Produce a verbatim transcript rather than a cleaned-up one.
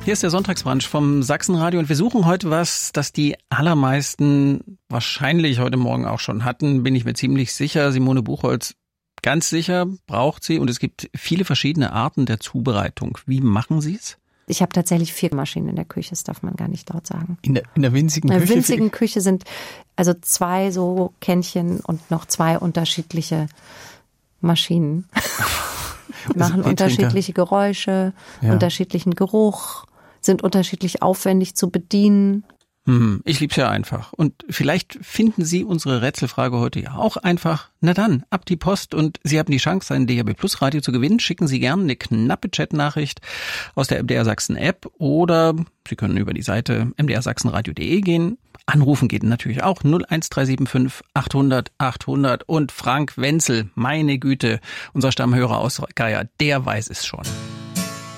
Hier ist der Sonntagsbrunch vom Sachsenradio und wir suchen heute was, das die allermeisten wahrscheinlich heute Morgen auch schon hatten, bin ich mir ziemlich sicher. Simone Buchholz, ganz sicher braucht sie und es gibt viele verschiedene Arten der Zubereitung. Wie machen Sie es? Ich habe tatsächlich vier Maschinen in der Küche, das darf man gar nicht laut sagen. In der, in der winzigen Küche? In der winzigen Küche sind also zwei so Kännchen und noch zwei unterschiedliche Maschinen. Machen unterschiedliche Geräusche, ja. unterschiedlichen Geruch, sind unterschiedlich aufwendig zu bedienen. Hm, ich lieb's ja einfach. Und vielleicht finden Sie unsere Rätselfrage heute ja auch einfach. Na dann, ab die Post und Sie haben die Chance, ein D A B Plus Radio zu gewinnen. Schicken Sie gerne eine knappe Chatnachricht aus der M D R Sachsen App oder Sie können über die Seite m d r sachsenradio punkt d e gehen. Anrufen geht natürlich auch null eins drei sieben fünf achthundert achthundert und Frank Wenzel, meine Güte, unser Stammhörer aus Geier, der weiß es schon.